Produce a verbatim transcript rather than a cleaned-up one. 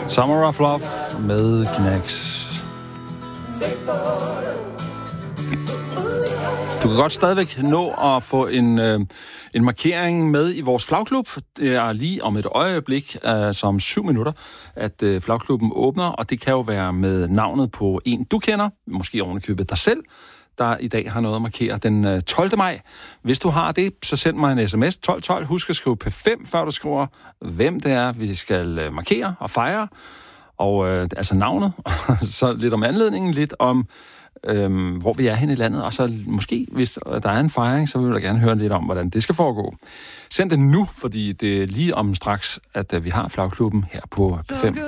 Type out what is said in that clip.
Summer of Love med Knax. Du kan godt stadigvæk nå at få en, øh, en markering med i vores flagklub. Det er lige om et øjeblik, øh, som syv minutter, at øh, flagklubben åbner, og det kan jo være med navnet på en, du kender, måske ovenikøbet dig selv, der i dag har noget at markere den tolvte maj. Hvis du har det, så send mig en sms tolv tolv. Husk at skrive P fem, før du skriver, hvem det er, vi skal markere og fejre. Og øh, altså navnet, så lidt om anledningen, lidt om, øh, hvor vi er hen i landet. Og så måske, hvis der er en fejring, så vil jeg gerne høre lidt om, hvordan det skal foregå. Send det nu, fordi det er lige om straks, at vi har flagklubben her på P fem.